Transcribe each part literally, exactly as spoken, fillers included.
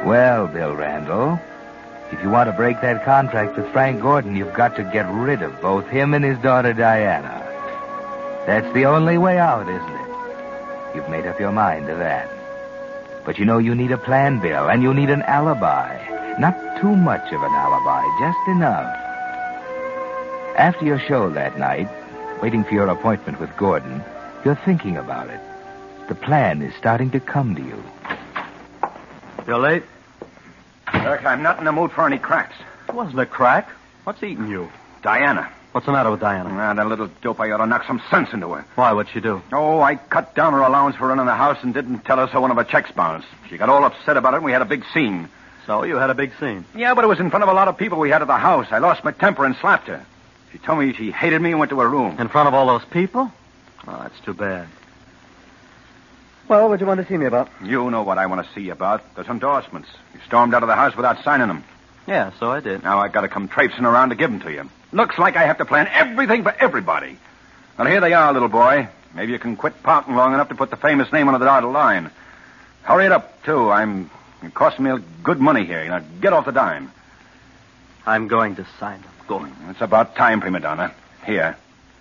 Well, Bill Randall, if you want to break that contract with Frank Gordon, you've got to get rid of both him and his daughter, Diana. That's the only way out, isn't it? You've made up your mind to that. But you know you need a plan, Bill, and you need an alibi. Not too much of an alibi, just enough. After your show that night, waiting for your appointment with Gordon, you're thinking about it. The plan is starting to come to you. You're late? Look, I'm not in the mood for any cracks. It wasn't a crack. What's eating you? Diana. What's the matter with Diana? Ah, that little dope, I ought to knock some sense into her. Why? What'd she do? Oh, I cut down her allowance for running the house and didn't tell her so one of her checks bounced. She got all upset about it and we had a big scene. So you had a big scene? Yeah, but it was in front of a lot of people we had at the house. I lost my temper and slapped her. She told me she hated me and went to her room. In front of all those people? Oh, that's too bad. Well, what'd you want to see me about? You know what I want to see you about. Those endorsements. You stormed out of the house without signing them. Yeah, so I did. Now I got to come traipsing around to give them to you. Looks like I have to plan everything for everybody. Well, here they are, little boy. Maybe you can quit pouting long enough to put the famous name on the dotted line. Hurry it up, too. I'm... It costs me good money here. Now, get off the dime. I'm going to sign them. Going. It's about time, prima donna. Here.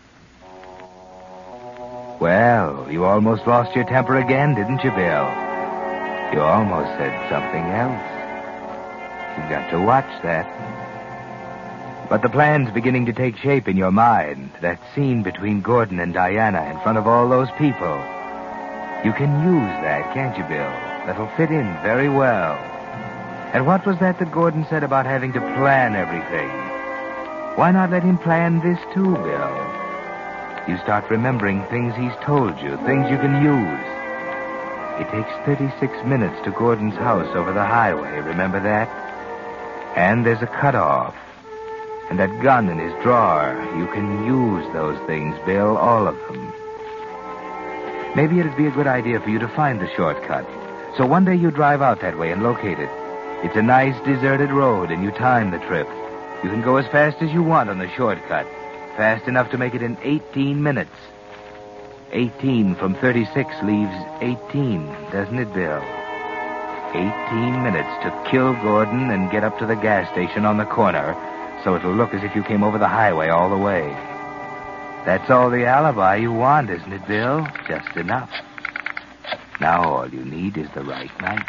Well, you almost lost your temper again, didn't you, Bill? You almost said something else. You've got to watch that. But the plan's beginning to take shape in your mind. That scene between Gordon and Diana in front of all those people. You can use that, can't you, Bill? That'll fit in very well. And what was that that Gordon said about having to plan everything? Why not let him plan this too, Bill? You start remembering things he's told you, things you can use. It takes thirty-six minutes to Gordon's house over the highway, remember that? And there's a cutoff. And that gun in his drawer. You can use those things, Bill, all of them. Maybe it'd be a good idea for you to find the shortcut. So one day you drive out that way and locate it. It's a nice deserted road, and you time the trip. You can go as fast as you want on the shortcut. Fast enough to make it in eighteen minutes. eighteen from thirty-six leaves eighteen, doesn't it, Bill? eighteen minutes to kill Gordon and get up to the gas station on the corner, so it'll look as if you came over the highway all the way. That's all the alibi you want, isn't it, Bill? Just enough. Now all you need is the right night.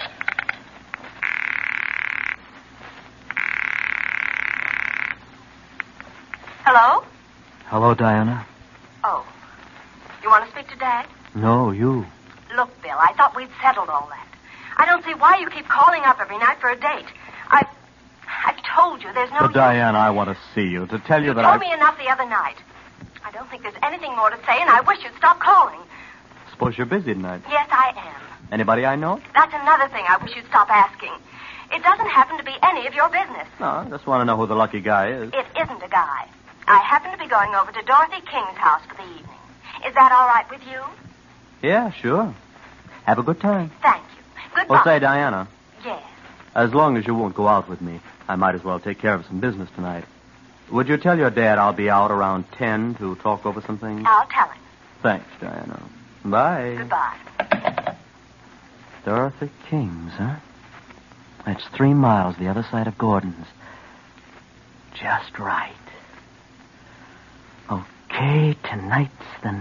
Hello? Hello, Diana. Oh. You want to speak to Dad? No, you. Look, Bill, I thought we'd settled all that. I don't see why you keep calling up every night for a date. I... I've told you there's no... But, Diana, I want to see you, to tell you, you that I... I... You told me enough the other night. I don't think there's anything more to say, and I wish you'd stop calling. Suppose you're busy tonight. Yes, I am. Anybody I know? That's another thing I wish you'd stop asking. It doesn't happen to be any of your business. No, I just want to know who the lucky guy is. It isn't a guy. I happen to be going over to Dorothy King's house for the evening. Is that all right with you? Yeah, sure. Have a good time. Thank you. Goodbye. Well, say, Diana, Yes. as long as you won't go out with me, I might as well take care of some business tonight. Would you tell your dad I'll be out around ten to talk over some things? I'll tell him. Thanks, Diana. Bye. Goodbye. Dorothy King's, huh? That's three miles the other side of Gordon's. Just right. Okay, tonight's the